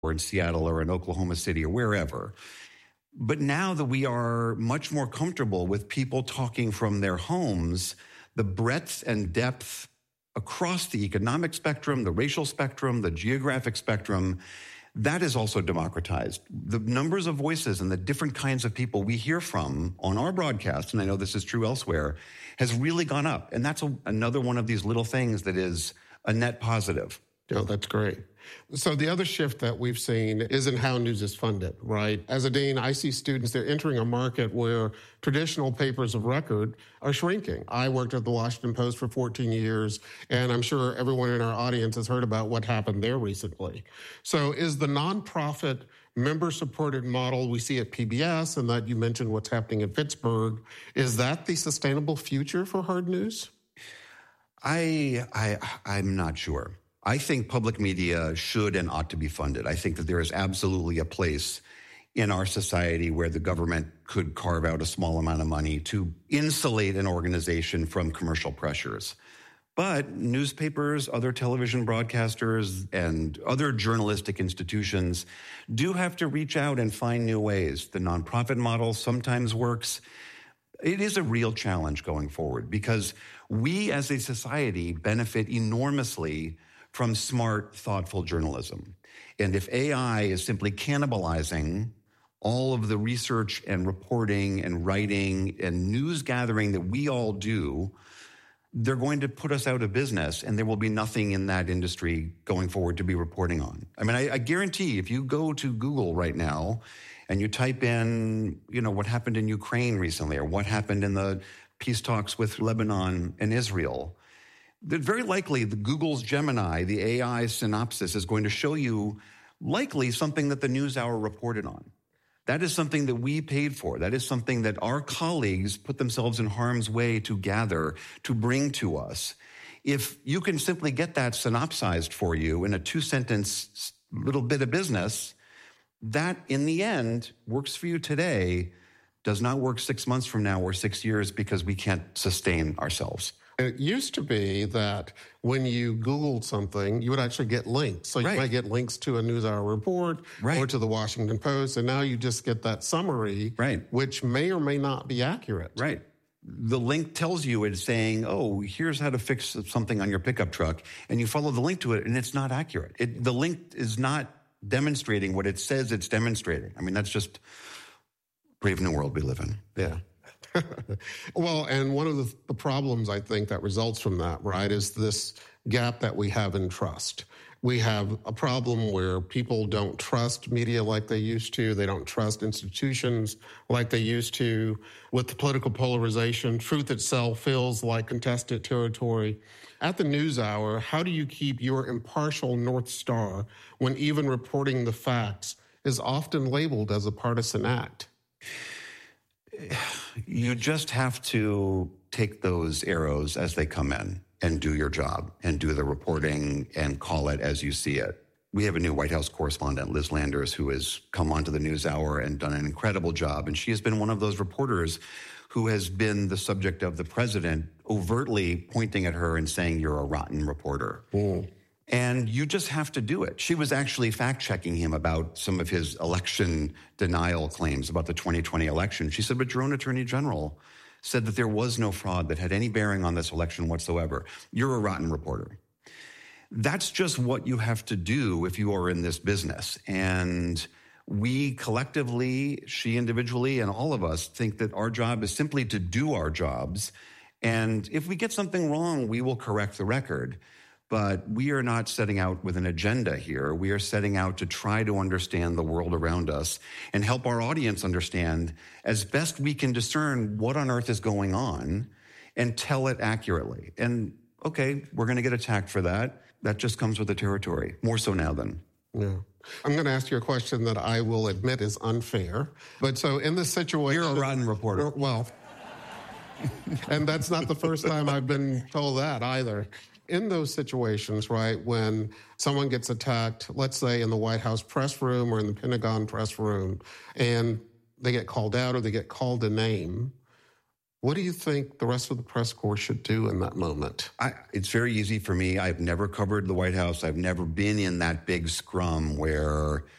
or in Seattle or in Oklahoma City or wherever. But now that we are much more comfortable with people talking from their homes, the breadth and depth across the economic spectrum, the racial spectrum, the geographic spectrum, that is also democratized. The numbers of voices and the different kinds of people we hear from on our broadcast, and I know this is true elsewhere, has really gone up. And that's another one of these little things that is a net positive. Yeah, that's great. So the other shift that we've seen is in how news is funded, right? As a dean, I see students, they're entering a market where traditional papers of record are shrinking. I worked at the Washington Post for 14 years, and I'm sure everyone in our audience has heard about what happened there recently. So is the nonprofit member-supported model we see at PBS, and that you mentioned what's happening in Pittsburgh, is that the sustainable future for hard news? I'm not sure. I think public media should and ought to be funded. I think that there is absolutely a place in our society where the government could carve out a small amount of money to insulate an organization from commercial pressures. But newspapers, other television broadcasters, and other journalistic institutions do have to reach out and find new ways. The nonprofit model sometimes works. It is a real challenge going forward because we as a society benefit enormously from smart, thoughtful journalism. And if AI is simply cannibalizing all of the research and reporting and writing and news gathering that we all do, they're going to put us out of business, and there will be nothing in that industry going forward to be reporting on. I mean, I guarantee if you go to Google right now and you type in, what happened in Ukraine recently or what happened in the peace talks with Lebanon and Israel, that very likely the Google's Gemini, the AI synopsis, is going to show you likely something that the NewsHour reported on. That is something that we paid for. That is something that our colleagues put themselves in harm's way to gather, to bring to us. If you can simply get that synopsized for you in a 2-sentence little bit of business, that in the end works for you today, does not work 6 months from now or 6 years because we can't sustain ourselves. It used to be that when you Googled something, you would actually get links. So you might get links to a NewsHour report or to the Washington Post, and now you just get that summary, which may or may not be accurate. Right. The link tells you it's saying, oh, here's how to fix something on your pickup truck, and you follow the link to it, and it's not accurate. The link is not demonstrating what it says it's demonstrating. I mean, that's just brave new world we live in. Yeah. Well, and one of the problems I think that results from that, right, is this gap that we have in trust. We have a problem where people don't trust media like they used to. They don't trust institutions like they used to. With the political polarization, truth itself feels like contested territory. At the NewsHour, how do you keep your impartial North Star when even reporting the facts is often labeled as a partisan act? You just have to take those arrows as they come in and do your job and do the reporting and call it as you see it. We have a new White House correspondent, Liz Landers, who has come onto the NewsHour and done an incredible job. And she has been one of those reporters who has been the subject of the president overtly pointing at her and saying, you're a rotten reporter. And you just have to do it. She was actually fact-checking him about some of his election denial claims about the 2020 election. She said, but your own attorney general said that there was no fraud that had any bearing on this election whatsoever. You're a rotten reporter. That's just what you have to do if you are in this business. And we collectively, she individually, and all of us think that our job is simply to do our jobs. And if we get something wrong, we will correct the record. But we are not setting out with an agenda here. We are setting out to try to understand the world around us and help our audience understand as best we can discern what on earth is going on and tell it accurately. And okay, we're going to get attacked for that. That just comes with the territory, more so now than. Yeah. I'm going to ask you a question that I will admit is unfair. But so in this situation... You're a rotten reporter. Well, and that's not the first time I've been told that either. In those situations, right, when someone gets attacked, let's say in the White House press room or in the Pentagon press room, and they get called out or they get called a name, What do you think the rest of the press corps should do in that moment? It's very easy for me. I've never covered the White House. I've never been in that big scrum where